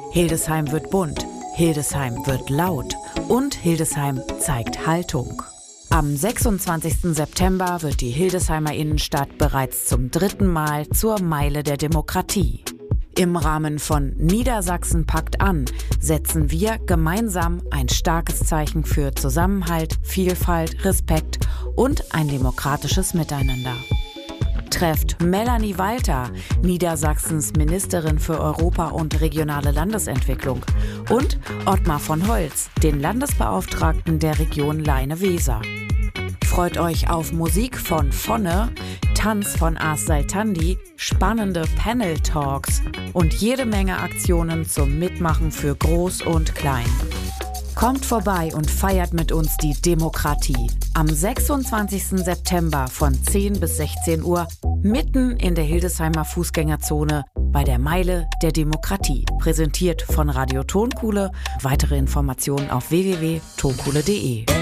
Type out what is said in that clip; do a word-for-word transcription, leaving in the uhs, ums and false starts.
Hildesheim wird bunt, Hildesheim wird laut und Hildesheim zeigt Haltung. Am sechsundzwanzigsten September wird die Hildesheimer Innenstadt bereits zum dritten Mal zur Meile der Demokratie. Im Rahmen von Niedersachsen packt an setzen wir gemeinsam ein starkes Zeichen für Zusammenhalt, Vielfalt, Respekt und ein demokratisches Miteinander. Trefft Melanie Walter, Niedersachsens Ministerin für Europa und regionale Landesentwicklung, und Ottmar von Holz, den Landesbeauftragten der Region Leine-Weser. Freut euch auf Musik von Fonne, Tanz von Ars Saltandi, spannende Panel-Talks und jede Menge Aktionen zum Mitmachen für Groß und Klein. Kommt vorbei und feiert mit uns die Demokratie. Am sechsundzwanzigsten September von zehn bis sechzehn Uhr mitten in der Hildesheimer Fußgängerzone bei der Meile der Demokratie. Präsentiert von Radio Tonkuhle. Weitere Informationen auf w w w punkt tonkuhle punkt de.